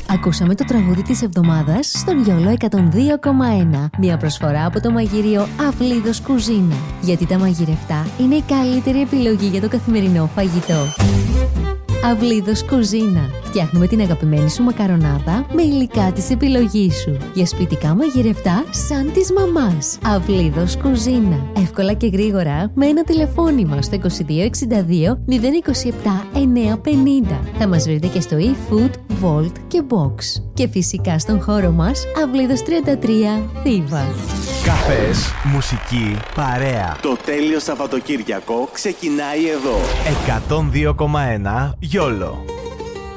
Ακούσαμε το τραγούδι της εβδομάδας στον Γιόλο 102,1. Μια προσφορά από το μαγειρίο Αυλίδος Κουζίνα. Γιατί τα μαγειρευτά είναι η καλύτερη επιλογή για το καθημερινό φαγητό. Αυλίδος Κουζίνα. Φτιάχνουμε την αγαπημένη σου μακαρονάδα με υλικά της επιλογής σου. Για σπιτικά μαγειρευτά σαν της μαμάς. Αυλίδος Κουζίνα. Εύκολα και γρήγορα με ένα τηλεφώνημα στο 2262 027 950. Θα μας βρείτε και στο eFood, Volt και Box. Και φυσικά στον χώρο μας Αυλίδος 33 Θήβα. Καφές, μουσική, παρέα. Το τέλειο Σαββατοκύριακο ξεκινάει εδώ. 102,1 Γιόλο.